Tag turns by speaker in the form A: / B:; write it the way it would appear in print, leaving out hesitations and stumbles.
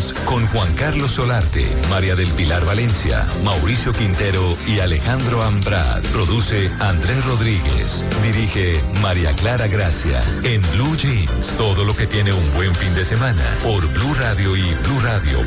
A: Jeans con Juan Carlos Solarte, María del Pilar Valencia, Mauricio Quintero y Alejandro Ambrad. Produce Andrés Rodríguez. Dirige María Clara Gracia. En Blue Jeans, todo lo que tiene un buen fin de semana. Por Blue Radio y BlueRadio.com.